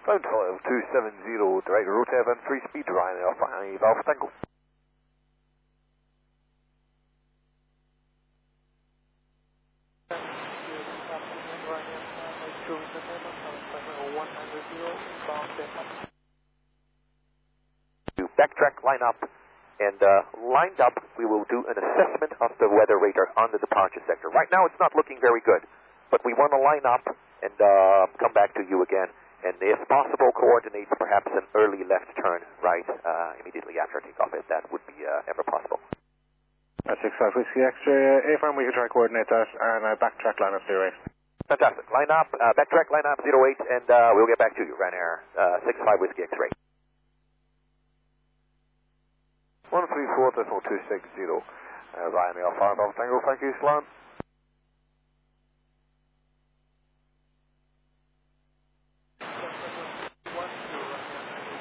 Phone 270, direct route and 3 speed, Ryanair 5 Alpha Tango. To backtrack, line up, and lined up, we will do an assessment of the weather radar on the departure sector. Right now it's not looking very good, but we want to line up and come back to you again, and if possible coordinate perhaps an early left turn right immediately after takeoff, if that would be ever possible. 65 Whiskey Extra, AFM, we can try coordinate that, and backtrack line up 08. Fantastic. Line up, backtrack, line up 08, and we'll get back to you, Ryanair 65 Whiskey X-ray. 134.260, Ryanair 5 Alpha Tango, thank you, Sloan.